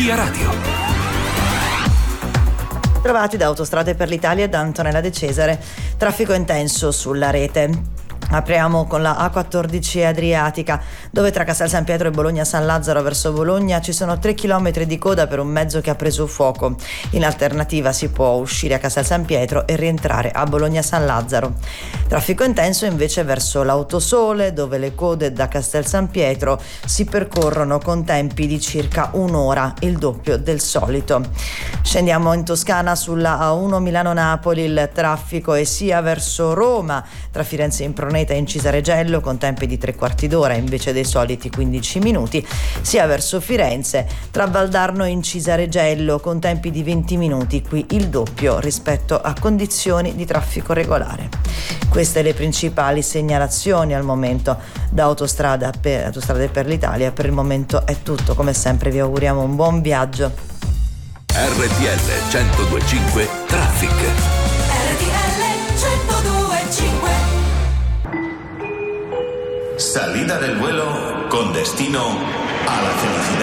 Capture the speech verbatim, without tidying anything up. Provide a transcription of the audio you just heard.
Via Radio. Trovati da Autostrade per l'Italia e da Antonella De Cesare. Traffico intenso sulla rete. Apriamo con la A quattordici Adriatica, dove tra Castel San Pietro e Bologna San Lazzaro verso Bologna ci sono tre chilometri di coda per un mezzo che ha preso fuoco. In alternativa si può uscire a Castel San Pietro e rientrare a Bologna San Lazzaro. Traffico intenso invece verso l'Autosole, dove le code da Castel San Pietro si percorrono con tempi di circa un'ora, il doppio del solito. Scendiamo in Toscana sulla A uno Milano-Napoli, il traffico è sia verso Roma, tra Firenze in Proneta e in Cisaregello con tempi di tre quarti d'ora invece dei soliti quindici minuti, sia verso Firenze tra Valdarno e in Cisaregello con tempi di venti minuti, qui il doppio rispetto a condizioni di traffico regolare. Queste le principali segnalazioni al momento da Autostrada per, Autostrade per l'Italia. Per il momento è tutto, come sempre vi auguriamo un buon viaggio. R T L centodue e cinque Traffic. R T L centodue e cinque. Salida del vuelo con destino a la felicidad.